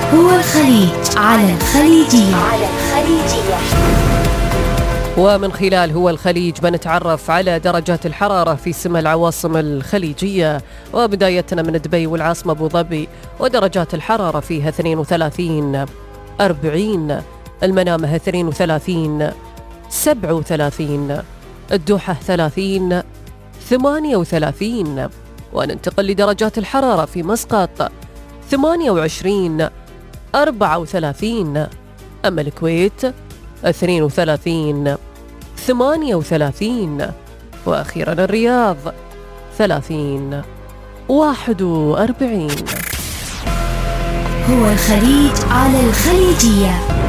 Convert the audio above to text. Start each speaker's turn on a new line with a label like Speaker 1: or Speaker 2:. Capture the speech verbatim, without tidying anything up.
Speaker 1: هو الخليج على الخليجية. على الخليجية.
Speaker 2: ومن خلال هو الخليج بنتعرف على درجات الحرارة في سمى العواصم الخليجية، وبدايتنا من دبي والعاصمة أبو ظبي، ودرجات الحرارة فيها اثنين وثلاثين، أربعين، المنامة اثنين وثلاثين، سبعة وثلاثين، الدوحة ثلاثين، ثمانية وثلاثين. وننتقل لدرجات الحرارة في مسقط ثمانية وعشرين، أربعة وثلاثين، أما الكويت اثنين وثلاثين، ثمانية وثلاثين، وأخيرا الرياض ثلاثين، واحد وأربعين.
Speaker 1: هو الخليج على الخليجية.